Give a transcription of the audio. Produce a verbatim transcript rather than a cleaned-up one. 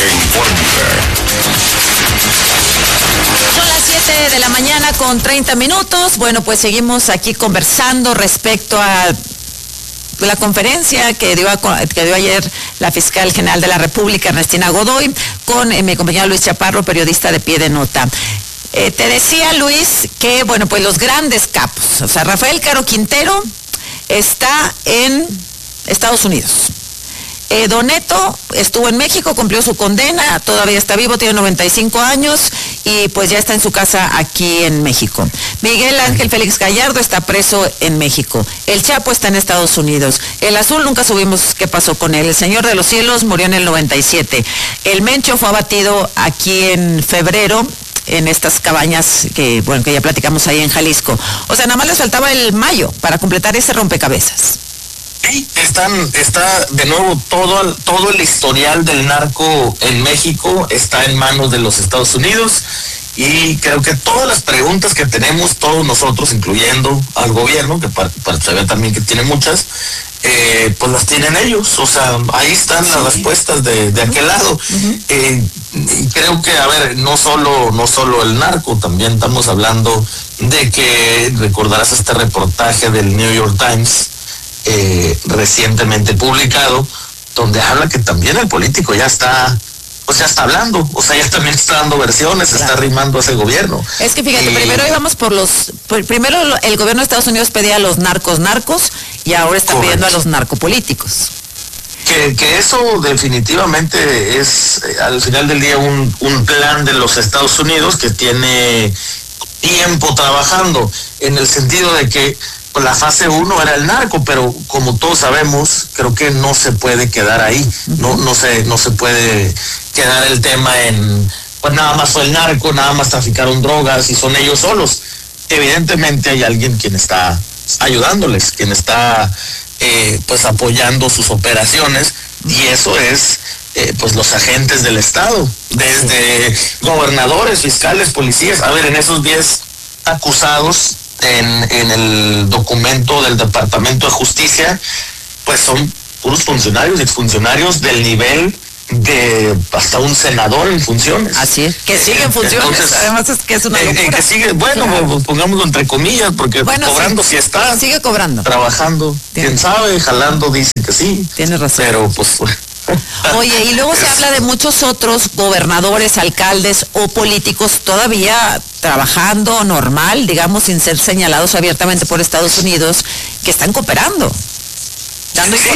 informa. Son las siete de la mañana con treinta minutos. Bueno, pues seguimos aquí conversando respecto a la conferencia que dio, a, que dio ayer la fiscal general de la República, Ernestina Godoy, con eh, mi compañero Luis Chaparro, periodista de Pie de Nota. Eh, te decía, Luis, que, bueno, pues los grandes capos, o sea, Rafael Caro Quintero está en Estados Unidos. Eh, Don Neto estuvo en México, cumplió su condena, todavía está vivo, tiene noventa y cinco años y pues ya está en su casa aquí en México. Miguel Ángel Félix Gallardo está preso en México. El Chapo está en Estados Unidos. El Azul nunca supimos qué pasó con él. El Señor de los Cielos murió en el noventa y siete. El Mencho fue abatido aquí en febrero en estas cabañas que, bueno, que ya platicamos ahí en Jalisco. O sea, nada más les faltaba el mayo para completar ese rompecabezas. Sí, están, está de nuevo todo, todo el historial del narco en México está en manos de los Estados Unidos y creo que todas las preguntas que tenemos todos nosotros, incluyendo al gobierno, que para, para saber también que tiene muchas, eh, pues las tienen ellos, o sea, ahí están sí. las respuestas de, de aquel lado. Uh-huh. eh, y creo que, a ver, no solo, no solo el narco, también estamos hablando de que recordarás este reportaje del New York Times, Eh, recientemente publicado, donde habla que también el político ya está, pues ya está hablando, o sea, ya también está dando versiones, claro. Está arrimando a ese gobierno. Es que fíjate, eh, primero íbamos por los, por, primero el gobierno de Estados Unidos pedía a los narcos narcos y ahora está correcto. pidiendo a los narcopolíticos. Que, que eso definitivamente es eh, al final del día un, un plan de los Estados Unidos que tiene tiempo trabajando, en el sentido de que la fase uno era el narco, pero como todos sabemos, creo que no se puede quedar ahí, no, no se, no se puede quedar el tema en, pues nada más fue el narco, nada más traficaron drogas y son ellos solos. Evidentemente hay alguien quien está ayudándoles, quien está eh, pues apoyando sus operaciones, y eso es eh, pues los agentes del Estado, desde gobernadores, fiscales, policías. A ver, en esos diez acusados En, en el documento del Departamento de Justicia, pues son puros funcionarios, exfuncionarios del nivel de hasta un senador en funciones. Así es, que sigue en funciones. Entonces, además es que es una locura. Eh, que sigue, bueno, claro. pongámoslo entre comillas, porque bueno, cobrando sí, sí está. Sigue cobrando. Trabajando, Tiene. quién sabe, jalando, dicen que sí. Tienes razón. Pero pues... Oye, y luego se habla de muchos otros gobernadores, alcaldes o políticos todavía trabajando normal, digamos, sin ser señalados abiertamente por Estados Unidos, que están cooperando, dando sí,